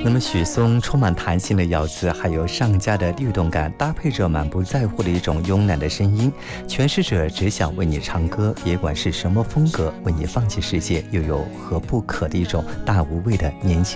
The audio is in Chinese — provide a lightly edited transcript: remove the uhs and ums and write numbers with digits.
那么许嵩充满弹性的咬字，还有上佳的律动感，搭配着满不在乎的一种慵懒的声音，诠释者只想为你唱歌，别管是什么风格，为你放弃世界，又有何不可的一种大无畏的年轻